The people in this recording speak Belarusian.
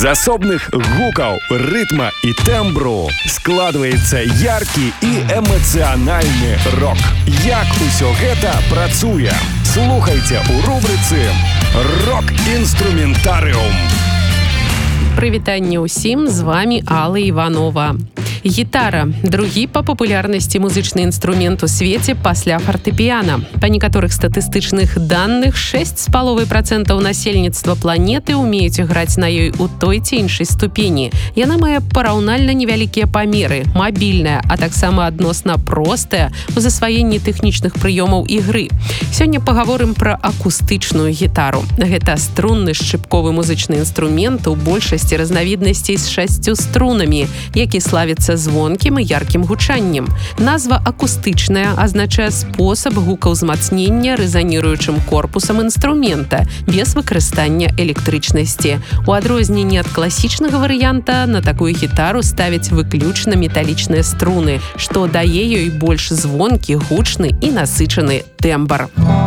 З асобных гукаў, рытма і тэмбру складваецца яркі і эмацыянальны рок. Як усё гэта працуе? Слухайце ў рубрыцы «Рок-інструментарыум». Прывітанне ўсім, з вами Алла Іванова. Гітара – другі па папулярнасці музычны інструмент у свеце пасля фартэпіяна. Па некаторых статыстычных даных, 6,5% насельніцтва планеты умеюць граць на ёй у той ці іншай ступені. Яна мае параўнальна невялікія памеры, мабільная, а таксама адносна простая ў засваенні тэхнічных прыёмаў ігры. Сёння пагаворым пра акустычную гітару. Гэта струнны шчыпковы музычны інструмент у большасці разнавіднасцей з 6 струнамі, які славіцца звонкім і яркім гучаннем. Назва акустычная азначае спосаб гукаўзмацнення рэзаніруючым корпусам інструмента без выкарыстання электрычнасці. У адрозненні ад класічнага варыянта на такую гітару ставяць выключна металічныя струны, што дае ёй больш звонкі, гучны і насычаны тэмбр.